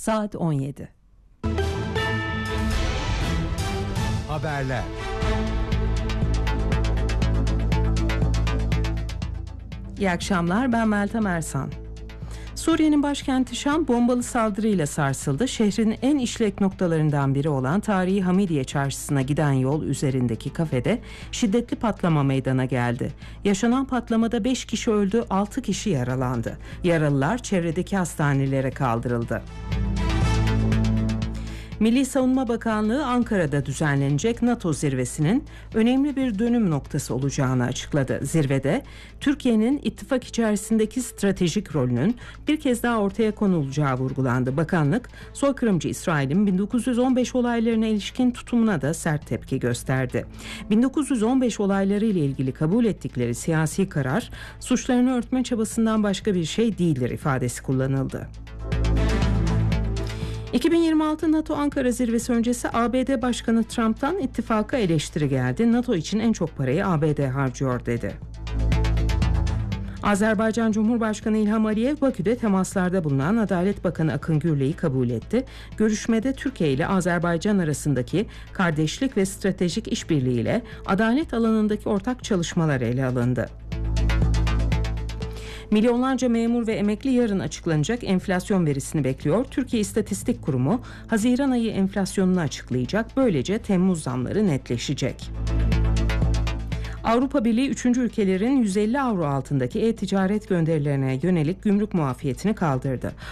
saat 17. Haberler. İyi akşamlar, ben Meltem Ersan. Suriye'nin başkenti Şam bombalı saldırıyla sarsıldı. Şehrin en işlek noktalarından biri olan tarihi Hamidiye Çarşısı'na giden yol üzerindeki kafede şiddetli patlama meydana geldi. Yaşanan patlamada 5 kişi öldü, 6 kişi yaralandı. Yaralılar çevredeki hastanelere kaldırıldı. Milli Savunma Bakanlığı Ankara'da düzenlenecek NATO zirvesinin önemli bir dönüm noktası olacağını açıkladı. Zirvede Türkiye'nin ittifak içerisindeki stratejik rolünün bir kez daha ortaya konulacağı vurgulandı. Bakanlık, soykırımcı İsrail'in 1915 olaylarına ilişkin tutumuna da sert tepki gösterdi. 1915 olayları ile ilgili kabul ettikleri siyasi karar, suçlarını örtme çabasından başka bir şey değildir ifadesi kullanıldı. 2026 NATO Ankara zirvesi öncesi ABD Başkanı Trump'tan ittifaka eleştiri geldi. NATO için en çok parayı ABD harcıyor dedi. Azerbaycan Cumhurbaşkanı İlham Aliyev Bakü'de temaslarda bulunan Adalet Bakanı Akın Gürley'i kabul etti. Görüşmede Türkiye ile Azerbaycan arasındaki kardeşlik ve stratejik işbirliği ile adalet alanındaki ortak çalışmalar ele alındı. Milyonlarca memur ve emekli yarın açıklanacak enflasyon verisini bekliyor. Türkiye İstatistik Kurumu Haziran ayı enflasyonunu açıklayacak. Böylece Temmuz zamları netleşecek. Avrupa Birliği 3. ülkelerin 150 avro altındaki e-ticaret gönderilerine yönelik gümrük muafiyetini kaldırdı.